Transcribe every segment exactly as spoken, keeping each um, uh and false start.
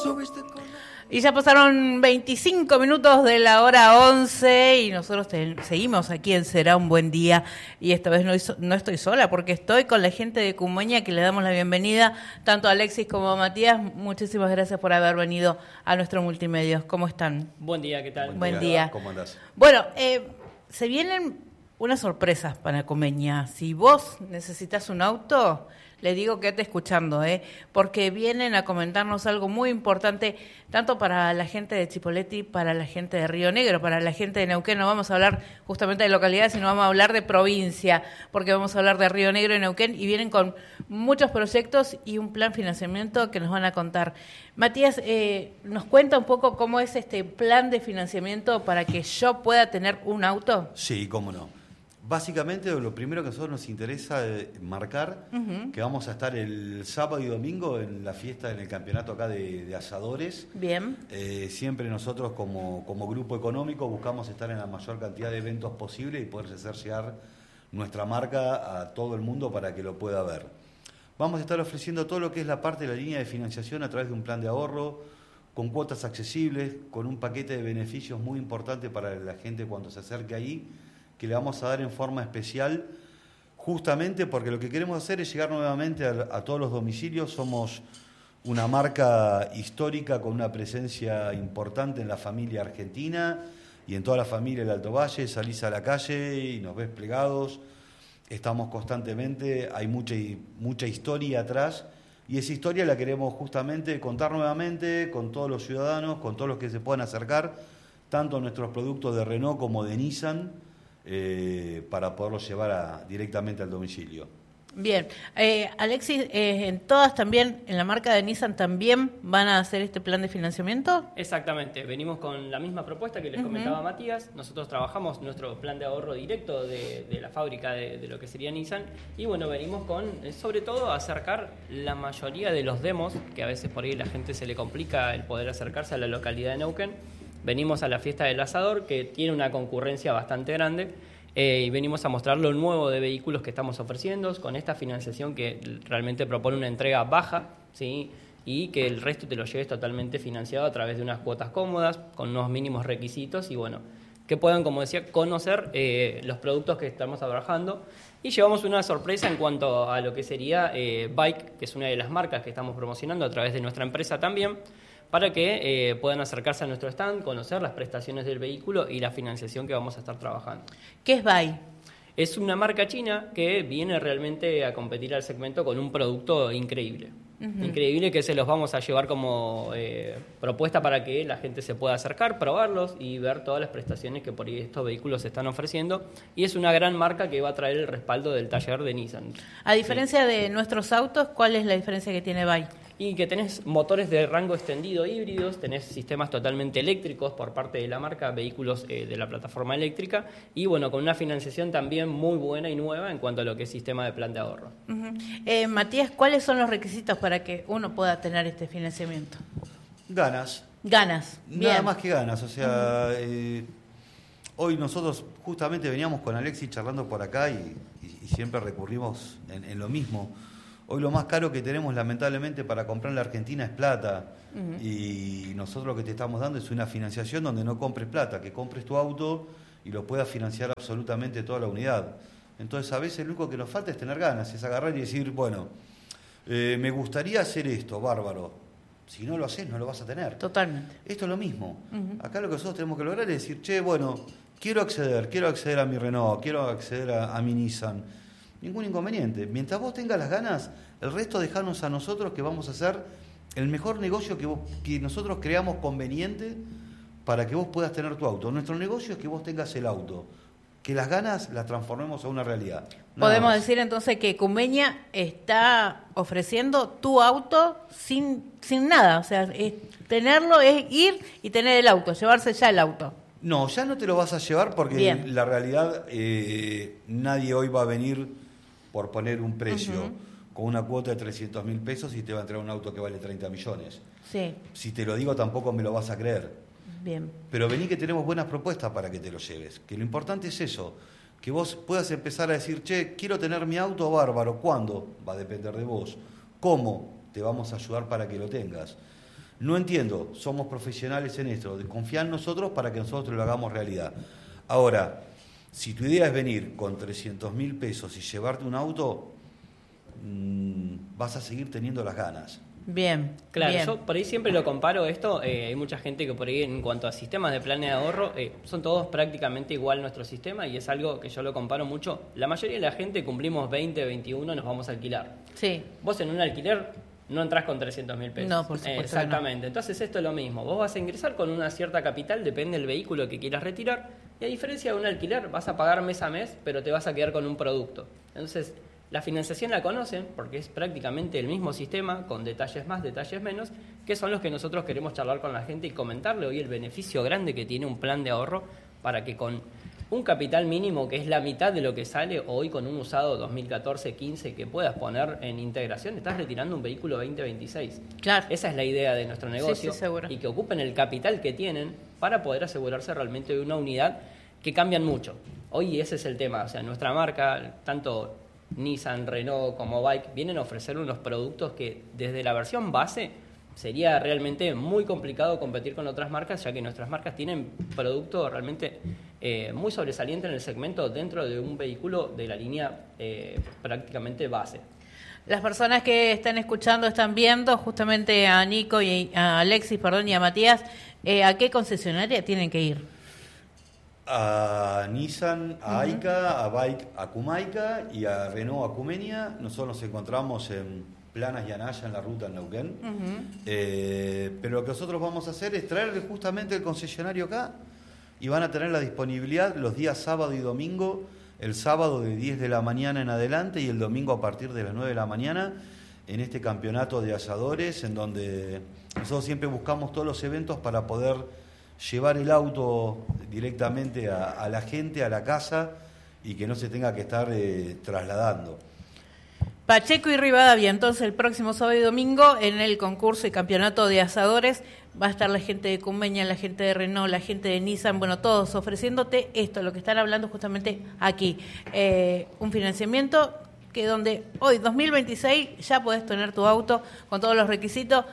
Y ya pasaron veinticinco minutos de la hora once y nosotros te, seguimos aquí en Será un Buen Día. Y esta vez no, no estoy sola porque estoy con la gente de Cumeña, que le damos la bienvenida tanto a Alexis como a Matías. Muchísimas gracias por haber venido a nuestro Multimedios. ¿Cómo están? Buen día, ¿qué tal? Buen, Buen día. día. ¿Cómo andás? Bueno, eh, se vienen unas sorpresas para Cumeña. Si vos necesitas un auto, le digo que esté escuchando, ¿eh? Porque vienen a comentarnos algo muy importante, tanto para la gente de Chipoleti, para la gente de Río Negro, para la gente de Neuquén. No vamos a hablar justamente de localidades, sino vamos a hablar de provincia, porque vamos a hablar de Río Negro y Neuquén, y vienen con muchos proyectos y un plan de financiamiento que nos van a contar. Matías, eh, ¿nos cuenta un poco cómo es este plan de financiamiento para que yo pueda tener un auto? Sí, cómo no. Básicamente, lo primero que a nosotros nos interesa es marcar uh-huh. que vamos a estar el sábado y domingo en la fiesta, en el campeonato acá de, de asadores. Bien. Eh, siempre nosotros como, como grupo económico buscamos estar en la mayor cantidad de eventos posible y poder hacer llegar nuestra marca a todo el mundo para que lo pueda ver. Vamos a estar ofreciendo todo lo que es la parte de la línea de financiación a través de un plan de ahorro, con cuotas accesibles, con un paquete de beneficios muy importante para la gente cuando se acerque ahí, que le vamos a dar en forma especial, justamente porque lo que queremos hacer es llegar nuevamente a, a todos los domicilios. Somos una marca histórica con una presencia importante en la familia argentina y en toda la familia del Alto Valle. Salís a la calle y nos ves plegados, estamos constantemente, hay mucha, mucha historia atrás, y esa historia la queremos justamente contar nuevamente con todos los ciudadanos, con todos los que se puedan acercar, tanto a nuestros productos de Renault como de Nissan, Eh, para poderlo llevar a, directamente al domicilio. Bien, eh, Alexis, eh, en todas también, en la marca de Nissan también van a hacer este plan de financiamiento. Exactamente, venimos con la misma propuesta que les uh-huh. comentaba Matías. Nosotros trabajamos nuestro plan de ahorro directo de, de la fábrica de, de lo que sería Nissan, y bueno, venimos con, sobre todo, acercar la mayoría de los demos, que a veces por ahí la gente se le complica el poder acercarse a la localidad de Neuquén. Venimos a la fiesta del asador, que tiene una concurrencia bastante grande, eh, y venimos a mostrar lo nuevo de vehículos que estamos ofreciendo, con esta financiación que realmente propone una entrega baja, ¿sí? Y que el resto te lo lleves totalmente financiado a través de unas cuotas cómodas, con unos mínimos requisitos, y bueno, que puedan, como decía, conocer eh, los productos que estamos trabajando. Y llevamos una sorpresa en cuanto a lo que sería eh, Bike, que es una de las marcas que estamos promocionando a través de nuestra empresa también, para que eh, puedan acercarse a nuestro stand, conocer las prestaciones del vehículo y la financiación que vamos a estar trabajando. ¿Qué es Bai? Es una marca china que viene realmente a competir al segmento con un producto increíble. Uh-huh. Increíble, que se los vamos a llevar como eh, propuesta para que la gente se pueda acercar, probarlos y ver todas las prestaciones que por ahí estos vehículos se están ofreciendo. Y es una gran marca que va a traer el respaldo del taller de Nissan. A diferencia sí. de nuestros autos, ¿cuál es la diferencia que tiene Bai? Y que tenés motores de rango extendido híbridos, tenés sistemas totalmente eléctricos por parte de la marca, vehículos eh, de la plataforma eléctrica, y bueno, con una financiación también muy buena y nueva en cuanto a lo que es sistema de plan de ahorro. Uh-huh. eh, Matías, ¿cuáles son los requisitos para que uno pueda tener este financiamiento? Ganas. Ganas, bien. Nada más que ganas, o sea, uh-huh. eh, hoy nosotros justamente veníamos con Alexis charlando por acá y, y, y siempre recurrimos en, en lo mismo. Hoy lo más caro que tenemos, lamentablemente, para comprar en la Argentina es plata. Uh-huh. Y nosotros lo que te estamos dando es una financiación donde no compres plata, que compres tu auto y lo puedas financiar absolutamente toda la unidad. Entonces, a veces lo único que nos falta es tener ganas, es agarrar y decir, bueno, eh, me gustaría hacer esto, bárbaro. Si no lo haces, no lo vas a tener. Totalmente. Esto es lo mismo. Uh-huh. Acá lo que nosotros tenemos que lograr es decir, che, bueno, quiero acceder, quiero acceder a mi Renault, quiero acceder a, a mi Nissan. Ningún inconveniente. Mientras vos tengas las ganas, el resto dejarnos a nosotros, que vamos a hacer el mejor negocio que, vos, que nosotros creamos conveniente para que vos puedas tener tu auto. Nuestro negocio es que vos tengas el auto, que las ganas las transformemos a una realidad. Nada Podemos más. decir entonces que Cumeña está ofreciendo tu auto sin, sin nada. O sea, es, tenerlo es ir y tener el auto, llevarse ya el auto. No, ya no te lo vas a llevar porque Bien. La realidad, eh, nadie hoy va a venir por poner un precio uh-huh. con una cuota de trescientos mil pesos y te va a entregar un auto que vale treinta millones. Sí. Si te lo digo tampoco me lo vas a creer. Bien. Pero vení que tenemos buenas propuestas para que te lo lleves. Que lo importante es eso, que vos puedas empezar a decir, che, quiero tener mi auto bárbaro. ¿Cuándo? Va a depender de vos. ¿Cómo? Te vamos a ayudar para que lo tengas. No entiendo, somos profesionales en esto, confía en nosotros para que nosotros lo hagamos realidad. Ahora, si tu idea es venir con trescientos mil pesos y llevarte un auto, mmm, vas a seguir teniendo las ganas. Bien, claro, bien. Yo por ahí siempre lo comparo esto, eh, hay mucha gente que por ahí en cuanto a sistemas de planes de ahorro, eh, son todos prácticamente igual nuestro sistema y es algo que yo lo comparo mucho. La mayoría de la gente cumplimos veinte, veintiuno, nos vamos a alquilar. Sí. Vos en un alquiler no entrás con trescientos mil pesos. No, por supuesto. Eh, exactamente. No. Entonces esto es lo mismo. Vos vas a ingresar con una cierta capital, depende del vehículo que quieras retirar, y a diferencia de un alquiler, vas a pagar mes a mes, pero te vas a quedar con un producto. Entonces, la financiación la conocen porque es prácticamente el mismo sistema, con detalles más, detalles menos, que son los que nosotros queremos charlar con la gente y comentarle hoy el beneficio grande que tiene un plan de ahorro para que con un capital mínimo, que es la mitad de lo que sale hoy con un usado dos mil catorce, quince que puedas poner en integración, estás retirando un vehículo veinte veintiséis. Claro. Esa es la idea de nuestro negocio. Sí, sí, seguro. Y que ocupen el capital que tienen para poder asegurarse realmente de una unidad que cambian mucho. Hoy ese es el tema. O sea, nuestra marca, tanto Nissan, Renault como Bike, vienen a ofrecer unos productos que desde la versión base sería realmente muy complicado competir con otras marcas, ya que nuestras marcas tienen productos realmente eh, muy sobresalientes en el segmento dentro de un vehículo de la línea eh, prácticamente base. Las personas que están escuchando están viendo justamente a Nico y a Alexis, perdón, y a Matías, eh, ¿a qué concesionaria tienen que ir? A Nissan, a Uh-huh. Aika, a Bike, a Kumaica y a Renault, a Cumenia. Nosotros nos encontramos en Planas y Anaya, en la ruta en Neuquén. Uh-huh. Eh, pero lo que nosotros vamos a hacer es traerle justamente el concesionario acá y van a tener la disponibilidad los días sábado y domingo, el sábado de diez de la mañana en adelante y el domingo a partir de las nueve de la mañana en este campeonato de asadores, en donde nosotros siempre buscamos todos los eventos para poder llevar el auto directamente a, a la gente, a la casa, y que no se tenga que estar eh, trasladando. Pacheco y Rivadavia, entonces el próximo sábado y domingo en el concurso y campeonato de asadores va a estar la gente de Cumeña, la gente de Renault, la gente de Nissan, bueno, todos ofreciéndote esto, lo que están hablando justamente aquí, eh, un financiamiento que donde hoy, dos mil veintiséis, ya podés tener tu auto con todos los requisitos.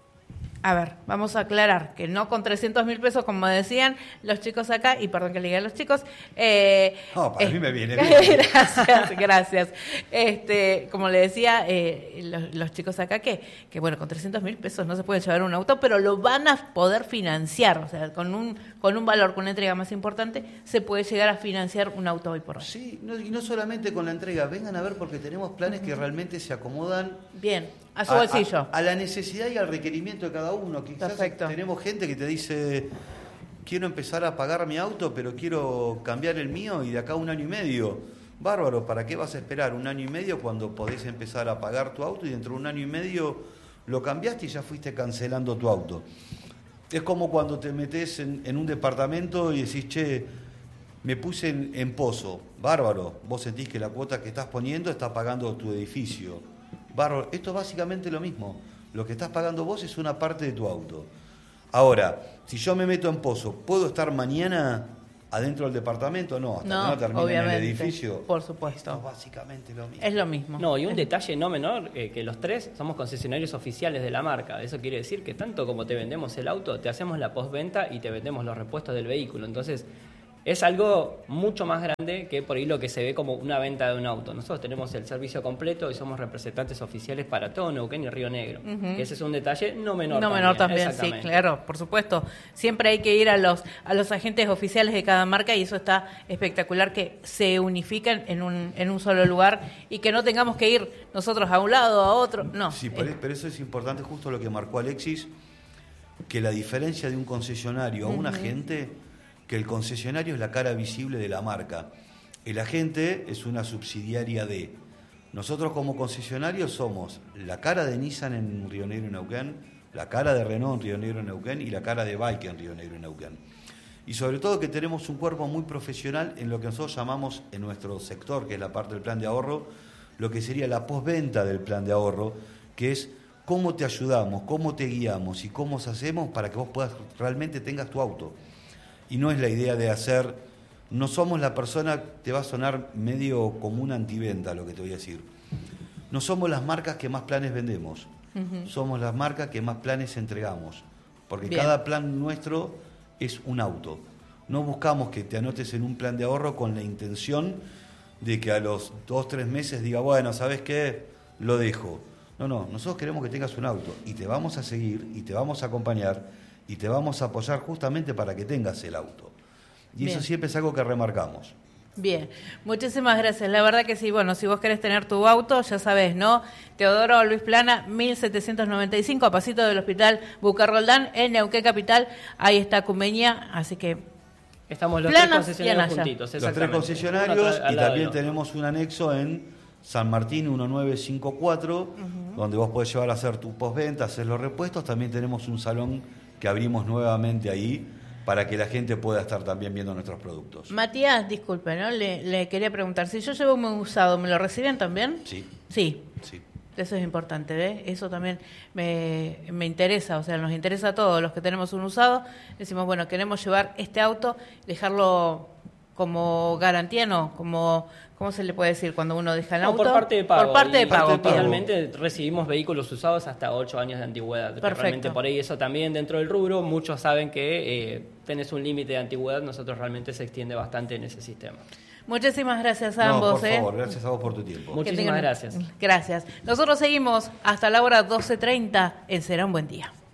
A ver, vamos a aclarar que no con trescientos mil pesos, como decían los chicos acá, y perdón que le diga a los chicos. Eh, No, para eh, mí me viene bien. Gracias, gracias. Este, como le decía eh, los, los chicos acá, que, que bueno, con trescientos mil pesos no se puede llevar un auto, pero lo van a poder financiar. O sea, con un, con un valor, con una entrega más importante, se puede llegar a financiar un auto hoy por hoy. Sí, no, y no solamente con la entrega, vengan a ver porque tenemos planes que realmente se acomodan Bien, a su bolsillo. A, a la necesidad y al requerimiento de cada uno. Quizás Perfecto. Tenemos gente que te dice, quiero empezar a pagar mi auto, pero quiero cambiar el mío y de acá a un año y medio. Bárbaro, ¿para qué vas a esperar un año y medio cuando podés empezar a pagar tu auto y dentro de un año y medio lo cambiaste y ya fuiste cancelando tu auto? Es como cuando te metes en, en un departamento y decís, che, me puse en, en pozo. Bárbaro, vos sentís que la cuota que estás poniendo está pagando tu edificio. Bárbaro, esto es básicamente lo mismo. Lo que estás pagando vos es una parte de tu auto. Ahora, si yo me meto en pozo, ¿puedo estar mañana adentro del departamento? No, hasta No, que no termine obviamente, en el edificio. por supuesto. Esto es básicamente lo mismo. Es lo mismo. No, y un detalle no menor, eh, que los tres somos concesionarios oficiales de la marca. Eso quiere decir que tanto como te vendemos el auto, te hacemos la postventa y te vendemos los repuestos del vehículo. Entonces, es algo mucho más grande que por ahí lo que se ve como una venta de un auto. Nosotros tenemos el servicio completo y somos representantes oficiales para todo Neuquén y Río Negro. Uh-huh. Que ese es un detalle no menor no también. menor también, sí, claro, por supuesto. Siempre hay que ir a los a los agentes oficiales de cada marca y eso está espectacular, que se unifican en un en un solo lugar y que no tengamos que ir nosotros a un lado, a otro. No. Sí, pero, eh. pero eso es importante, justo lo que marcó Alexis, que la diferencia de un concesionario a un uh-huh. agente, que el concesionario es la cara visible de la marca. El agente es una subsidiaria de. Nosotros como concesionarios somos la cara de Nissan en Río Negro y Neuquén, la cara de Renault en Río Negro y Neuquén y la cara de Bike en Río Negro y Neuquén. Y sobre todo que tenemos un cuerpo muy profesional en lo que nosotros llamamos en nuestro sector, que es la parte del plan de ahorro, lo que sería la postventa del plan de ahorro, que es cómo te ayudamos, cómo te guiamos y cómo hacemos para que vos puedas realmente tengas tu auto. Y no es la idea de hacer, no somos la persona, te va a sonar medio como una antiventa lo que te voy a decir, no somos las marcas que más planes vendemos, Uh-huh. Somos la marca que más planes entregamos, porque Bien. cada plan nuestro es un auto. No buscamos que te anotes en un plan de ahorro con la intención de que a los dos, tres meses diga, bueno, ¿sabes qué? Lo dejo. No, no, nosotros queremos que tengas un auto y te vamos a seguir y te vamos a acompañar y te vamos a apoyar justamente para que tengas el auto. Y Bien. Eso siempre es algo que remarcamos. Bien, muchísimas gracias. La verdad que sí, bueno, si vos querés tener tu auto, ya sabés, ¿no? Teodoro Luis Plana, mil setecientos noventa y cinco, a pasito del Hospital Bucarroldán, en Neuquén Capital. Ahí está Cumeña, así que... Estamos los Planas tres concesionarios juntitos, los tres concesionarios y también tenemos un anexo en San Martín mil novecientos cincuenta y cuatro, uh-huh. donde vos podés llevar a hacer tu postventa, hacer los repuestos. También tenemos un salón que abrimos nuevamente ahí para que la gente pueda estar también viendo nuestros productos. Matías, disculpe, ¿no? Le, le quería preguntar, si yo llevo un usado, ¿me lo reciben también? Sí. Sí. Sí. Eso es importante, ¿ves? Eso también me, me interesa, o sea, nos interesa a todos los que tenemos un usado. Decimos, bueno, queremos llevar este auto, dejarlo como garantía, no, como, ¿cómo se le puede decir cuando uno deja el no, auto? Por parte de pago. Por parte de pago. Y realmente recibimos vehículos usados hasta ocho años de antigüedad. Perfecto. Realmente por ahí eso también dentro del rubro, muchos saben que eh, tenés un límite de antigüedad, nosotros realmente se extiende bastante en ese sistema. Muchísimas gracias a no, ambos. por ¿eh? favor, gracias a vos por tu tiempo. Muchísimas tengan... gracias. Gracias. Nosotros seguimos hasta la hora doce treinta en Será un Buen Día.